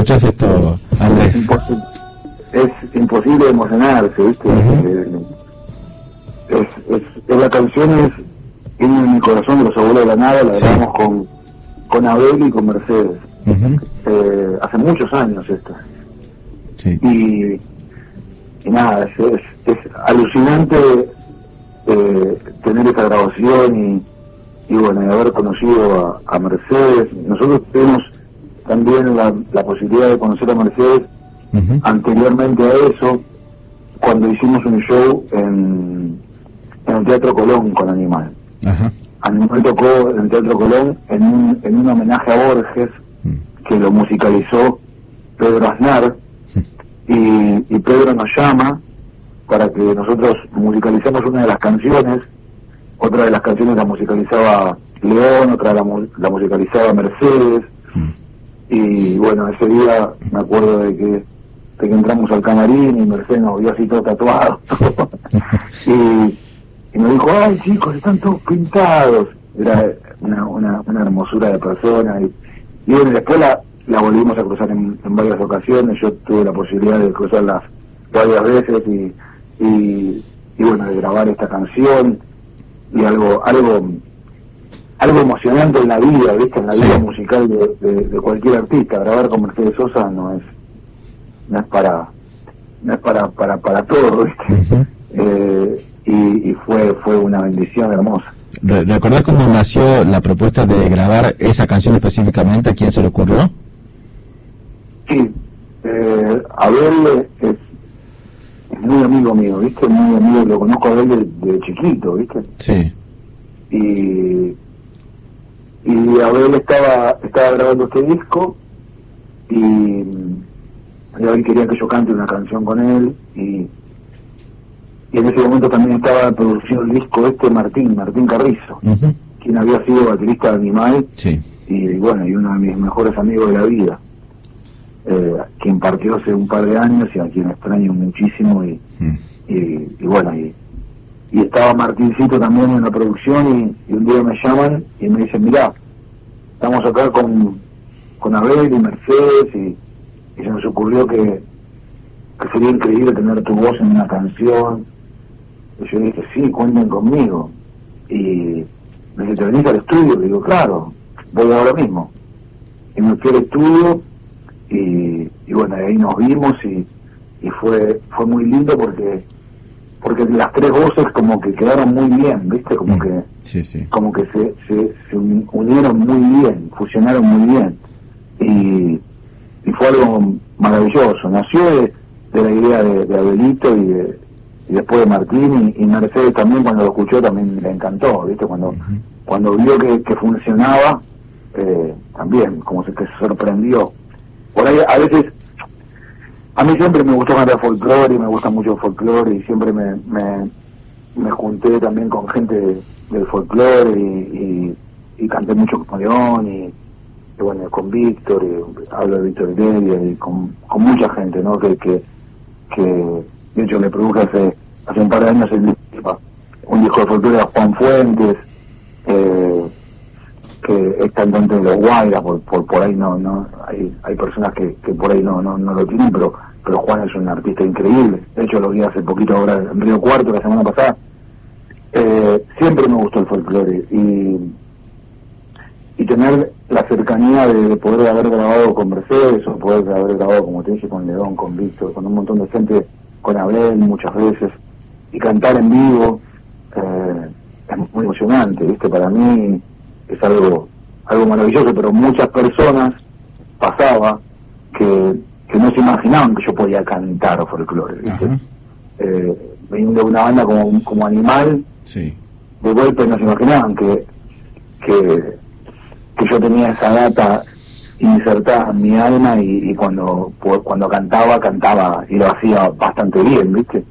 escuchás esto, Andrés? Es imposible emocionarse, ¿viste? La canción es en mi corazón de los abuelos de la nada, la grabamos con Abel y con Mercedes. Hace muchos años esto. Sí. Y nada, es alucinante tener esa grabación y bueno, y haber conocido a Mercedes. Nosotros tuvimos también la posibilidad de conocer a Mercedes anteriormente a eso, cuando hicimos un show en el Teatro Colón con Animal. Animal tocó en el Teatro Colón en un homenaje a Borges, que lo musicalizó Pedro Aznar, y Pedro nos llama para que nosotros musicalicemos una de las canciones. Otra de las canciones la musicalizaba León, otra la musicalizaba Mercedes. Y bueno, ese día me acuerdo de que entramos al camarín y Mercedes nos vio así todo tatuado. y nos dijo, ay chicos, están todos pintados. Era una hermosura de persona. Y bueno, después la volvimos a cruzar en varias ocasiones. Yo tuve la posibilidad de cruzarlas varias veces y bueno, de grabar esta canción. Y algo emocionante en la vida, ¿viste? En la vida musical de cualquier artista. Grabar con Mercedes Sosa no es para todo, ¿viste? Y fue una bendición hermosa. ¿Recordás cómo nació la propuesta de grabar esa canción específicamente? ¿A quién se le ocurrió? Sí, Abel es muy amigo mío, ¿viste? Muy amigo, lo conozco a Abel de chiquito, ¿viste? Sí. Y Abel estaba grabando este disco y Abel quería que yo cante una canción con él y en ese momento también estaba produciendo el disco Martín Carrizo, quien había sido baterista de Animal, y bueno, y uno de mis mejores amigos de la vida, quien partió hace un par de años y a quien extraño muchísimo y bueno, y estaba Martincito también en la producción y un día me llaman y me dicen, mirá, estamos acá con Abel y Mercedes y se nos ocurrió que sería increíble tener tu voz en una canción. Y yo dije, sí, cuenten conmigo. Y me dice, ¿te venís al estudio? Y digo, claro, voy ahora mismo. Y me fui al estudio y bueno, ahí nos vimos y fue muy lindo porque las tres voces como que quedaron muy bien, ¿viste? Como que como que se unieron muy bien, fusionaron muy bien. Y fue algo maravilloso. Nació de la idea de Abelito y después de Martín y Mercedes también, cuando lo escuchó también le encantó, ¿viste? Cuando vio que funcionaba, también como que se sorprendió. Por ahí a veces, a mí siempre me gustó cantar folclore y me gusta mucho el folclore y siempre me junté también con gente del folclore y canté mucho con León y bueno, con Víctor, hablo de Víctor Heredia y con mucha gente, ¿no? Que de hecho le produje hace un par de años un disco de folclore a Juan Fuentes, que es cantante de los Guairas, por ahí no hay personas que por ahí no lo tienen, pero Juan es un artista increíble. De hecho lo vi hace poquito ahora en Río Cuarto, la semana pasada. Siempre me gustó el folclore y tener la cercanía de poder haber grabado con Mercedes o poder haber grabado, como te dije, con León, con Víctor, con un montón de gente, con Abel muchas veces, y cantar en vivo es muy emocionante, ¿viste? Para mí es algo maravilloso, pero muchas personas pasaba que no se imaginaban que yo podía cantar folclore, ¿viste? Viniendo de una banda como Animal, de golpe no se imaginaban que yo tenía esa data insertada en mi alma y cuando cantaba y lo hacía bastante bien, ¿viste?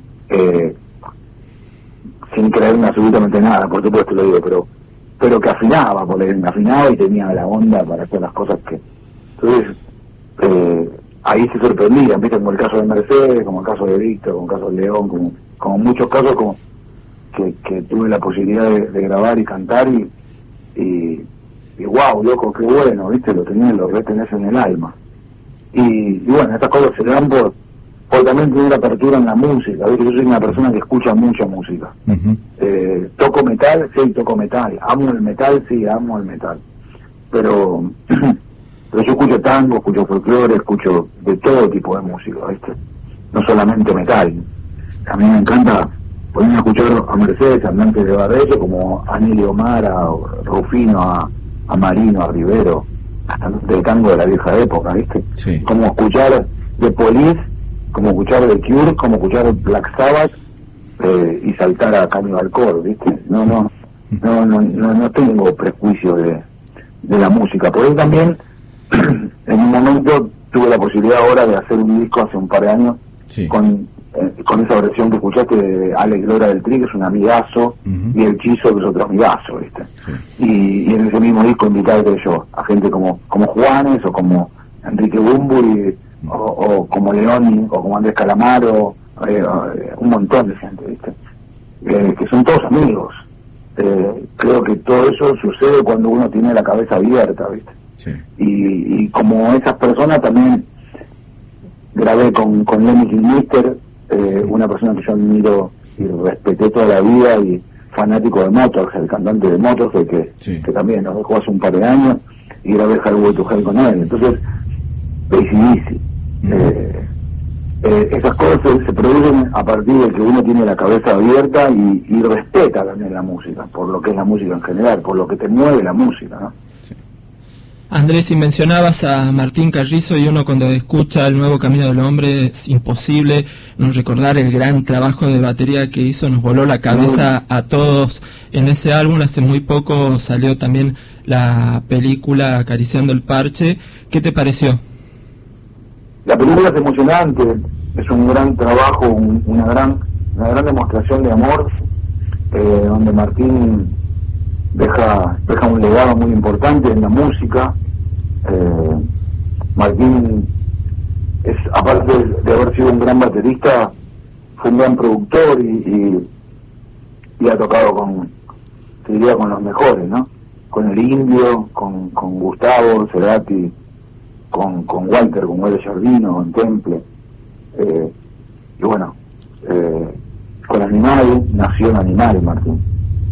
Sin creerme absolutamente nada, por supuesto lo digo, pero que afinaba, porque afinaba y tenía la onda para hacer las cosas que... Entonces, ahí se sorprendían, ¿viste? Como el caso de Mercedes, como el caso de Víctor, como el caso de León, como muchos casos como que tuve la posibilidad de grabar y cantar y wow, loco, qué bueno, ¿viste? Lo retenés en el alma. y bueno, estas cosas se dan por también tener apertura en la música, ¿viste? Yo soy una persona que escucha mucha música. ¿Toco metal? Sí, toco metal. ¿Amo el metal? Sí, amo el metal. Pero yo escucho tango, escucho folclore, escucho de todo tipo de música, ¿viste? No solamente metal. A mí me encanta ponerme a escuchar a Mercedes, a Nantes de Barreto, como a Nelly Omar, a Rufino, a Marino, a Rivero, hasta de tango de la vieja época, ¿viste? Sí. Como escuchar The Police, como escuchar The Cure, como escuchar Black Sabbath, y saltar a Cannibal Corpse, ¿viste? No tengo prejuicio de la música. Por eso también, en un momento, tuve la posibilidad ahora de hacer un disco hace un par de años, sí, con esa versión que escuchaste de Alex Lora del Tri, que es un amigazo, y El Chizo, que es otro amigazo, ¿viste? Sí. Y en ese mismo disco invité yo a gente como Juanes, o como Enrique Bunbury, o como Leoni, o como Andrés Calamaro, un montón de gente, ¿viste? Que son todos amigos. Creo que todo eso sucede cuando uno tiene la cabeza abierta, ¿viste? Sí. Y como esas personas también grabé con Lemmy Kilmister, una persona que yo admiro y respeté toda la vida, y fanático de Motorhead, el cantante de Motorhead, que también nos dejó hace un par de años, y grabé Highway to Hell con él. Entonces, easy. Esas cosas se producen a partir de que uno tiene la cabeza abierta y respeta también la música, por lo que es la música en general, por lo que te mueve la música, ¿no? Sí. Andrés, si mencionabas a Martín Carrizo, y uno cuando escucha El Nuevo Camino del Hombre es imposible no recordar el gran trabajo de batería que hizo, nos voló la cabeza a todos en ese álbum. Hace muy poco salió también la película Acariciando el Parche. ¿Qué te pareció? La película es emocionante, es un gran trabajo, una gran demostración de amor, donde Martín deja un legado muy importante en la música. Martín es, aparte de haber sido un gran baterista, fue un gran productor y ha tocado con los mejores, ¿no? Con el Indio, con Gustavo Cerati, con Walter Giardino en Temple, y bueno, con Animal, nació en Animal Martín,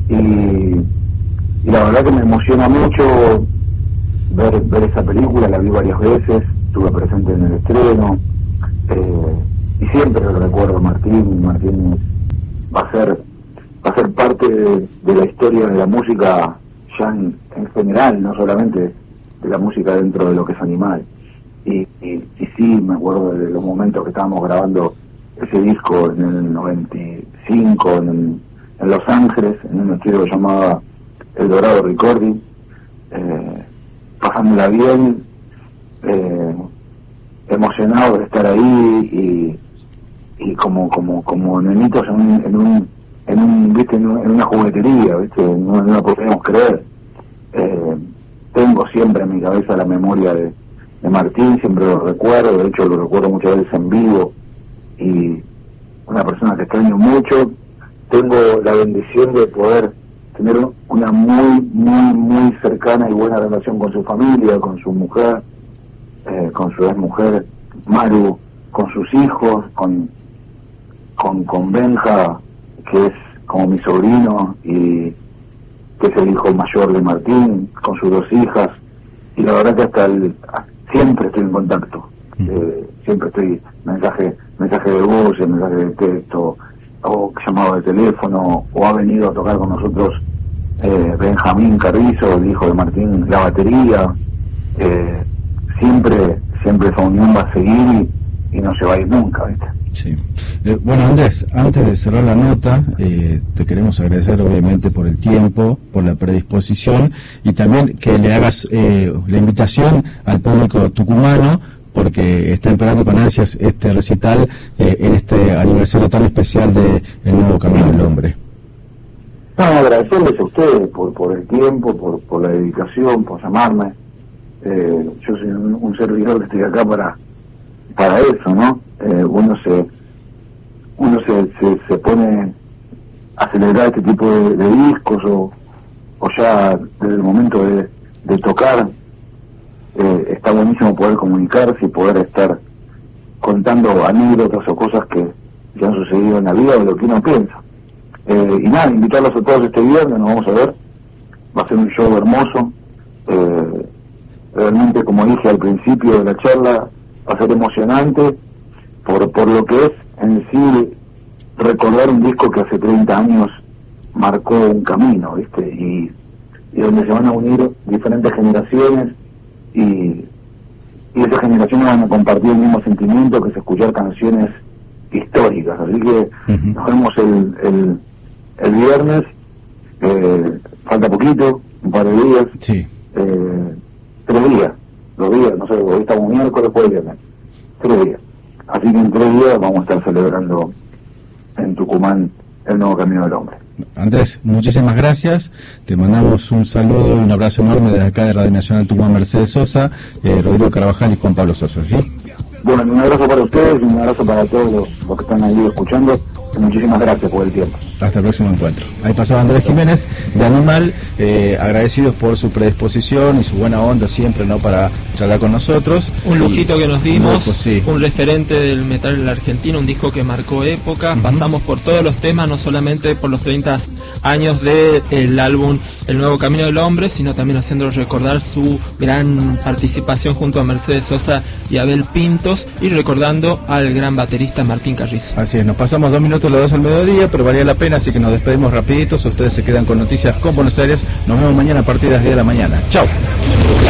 y la verdad que me emociona mucho ver esa película. La vi varias veces, estuve presente en el estreno, y siempre lo recuerdo. Martín va a ser parte de la historia de la música ya en general, no solamente de la música dentro de lo que es Animal. Y sí, me acuerdo de los momentos que estábamos grabando ese disco en el 95 en Los Ángeles, en un estudio que llamaba El Dorado Recording, pasándola bien, emocionado de estar ahí, y como nenitos en una juguetería, ¿viste? No la podemos creer. Tengo siempre en mi cabeza la memoria de Martín, siempre lo recuerdo, de hecho lo recuerdo muchas veces en vivo, y una persona que extraño mucho. Tengo la bendición de poder tener una muy cercana y buena relación con su familia, con su mujer, con su ex mujer Maru, con sus hijos, con Benja, que es como mi sobrino y que es el hijo mayor de Martín, con sus dos hijas, y la verdad que siempre estoy en contacto, siempre estoy mensaje de voz, mensaje de texto, o llamado de teléfono, o ha venido a tocar con nosotros Benjamín Carrizo, el hijo de Martín, la batería. Siempre esa unión va a seguir y no se va a ir nunca, ¿viste? Sí. Bueno, Andrés, antes de cerrar la nota, te queremos agradecer obviamente por el tiempo, por la predisposición, y también que le hagas la invitación al público tucumano, porque está esperando con ansias este recital en este aniversario tan especial de El Nuevo Camino del Hombre. No, agradecerles a ustedes por el tiempo, por la dedicación, por llamarme. Yo soy un servidor que estoy acá para eso, ¿no? Uno se pone a celebrar este tipo de discos, o ya desde el momento de tocar, está buenísimo poder comunicarse y poder estar contando anécdotas o cosas que han sucedido en la vida o lo que uno piensa. Y nada, invitarlos a todos este viernes, nos vamos a ver, va a ser un show hermoso, realmente, como dije al principio de la charla, va a ser emocionante por lo que es en sí recordar un disco que hace 30 años marcó un camino, ¿viste? Y donde se van a unir diferentes generaciones y esas generaciones van a compartir el mismo sentimiento que es escuchar canciones históricas. Así que nos vemos el viernes, falta poquito, un par de días, 3 días, 2 días, no sé, hoy estamos miércoles, jueves, viernes, 3 días. Así que en 3 días vamos a estar celebrando en Tucumán el nuevo Camino del Hombre. Andrés, muchísimas gracias, te mandamos un saludo y un abrazo enorme desde acá de Radio Nacional Tucumán, Mercedes Sosa, Rodrigo Carvajal y Juan Pablo Sosa, ¿sí? Bueno, un abrazo para ustedes y un abrazo para todos los que están ahí escuchando. Muchísimas gracias por el tiempo. Hasta el próximo encuentro. Ahí pasaba Andrés Jiménez de Animal, agradecidos por su predisposición y su buena onda siempre, ¿no?, para charlar con nosotros. Un lujito que nos dimos, sí. Un referente del metal en la Argentina, un disco que marcó época. Pasamos por todos los temas, no solamente por los 30 años del álbum El Nuevo Camino del Hombre, sino también haciéndolos recordar su gran participación junto a Mercedes Sosa y Abel Pintos, y recordando al gran baterista Martín Carrizo. Así es, nos pasamos 2 minutos los 2 al mediodía, pero valía la pena, así que nos despedimos rapidito. Ustedes se quedan con Noticias con Buenos Aires. Nos vemos mañana a partir de las 10 de la mañana. Chau.